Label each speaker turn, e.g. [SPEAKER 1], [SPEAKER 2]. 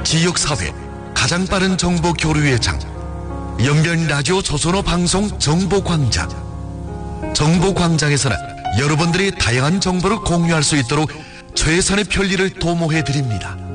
[SPEAKER 1] 지역사회 가장 빠른 정보 교류의 장, 연변라디오 조선어 방송 정보광장. 정보광장에서는 여러분들이 다양한 정보를 공유할 수 있도록 최선의 편리를 도모해 드립니다.